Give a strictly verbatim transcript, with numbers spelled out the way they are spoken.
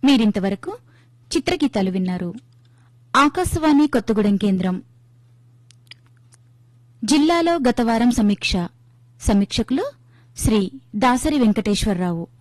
మీరింతవరకు చిత్రగీతాలు విన్నారు. ఆకాశవాణి కొత్తగూడెం కేంద్రం. జిల్లాలో గత వారం సమీక్ష. సమీక్షకులు శ్రీ దాసరి వెంకటేశ్వరరావు.